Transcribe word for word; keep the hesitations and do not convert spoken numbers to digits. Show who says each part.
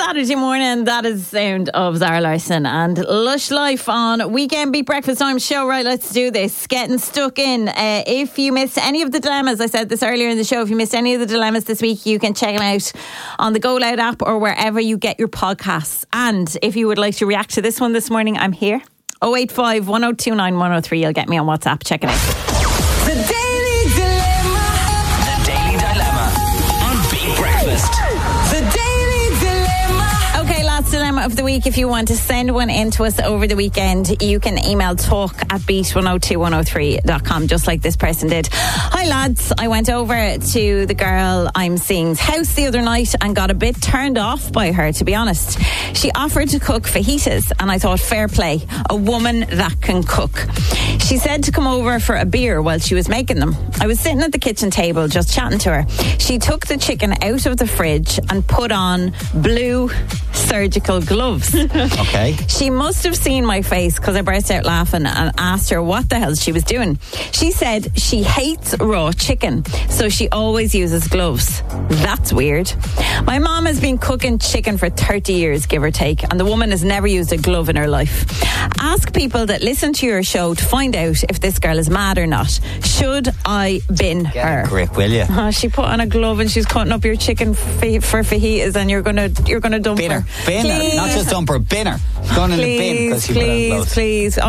Speaker 1: Saturday morning, that is the sound of Zara Larson and Lush Life on Weekend Beat Breakfast Time show. Right, let's do this. Getting stuck in. Uh, if you missed any of the dilemmas, I said this earlier in the show, if you missed any of the dilemmas this week, you can check them out on the Go Loud app or wherever you get your podcasts. And if you would like to react to this one this morning, I'm here. oh eight five, one oh two nine, one oh three. You'll get me on WhatsApp. Check it out.
Speaker 2: The Daily Dilemma.
Speaker 3: The Daily Dilemma on Beat Breakfast.
Speaker 2: The Daily Dilemma.
Speaker 1: Okay, last dilemma of the week. If you want to send one in to us over the weekend, you can email talk at beat one oh two one oh three dot com, just like this person did. Hi lads, I went over to the girl I'm seeing's house the other night and got a bit turned off by her, to be honest. She offered to cook fajitas and I thought, fair play, a woman that can cook. She said to come over for a beer while she was making them. I was sitting at the kitchen table just chatting to her. She took the chicken out of the fridge and put on blue surgical gloves.
Speaker 4: Okay.
Speaker 1: She must have seen my face because I burst out laughing and asked her what the hell she was doing. She said she hates raw chicken, so she always uses gloves. That's weird. My mom has been cooking chicken for thirty years, give or take, and the woman has never used a glove in her life. Ask people that listen to your show to find out if this girl is mad or not. Should I bin
Speaker 4: Get
Speaker 1: her?
Speaker 4: a grip, will you?
Speaker 1: Oh, she put on a glove and she's cutting up your chicken fa- for fajitas, and you're gonna you're gonna dump
Speaker 4: Bin her.
Speaker 1: her.
Speaker 4: Bin her.
Speaker 1: Please.
Speaker 4: Not just dump her, bin her. She's gone in the bin
Speaker 1: Please,
Speaker 4: because she put on
Speaker 1: please,
Speaker 4: gloves.
Speaker 1: please.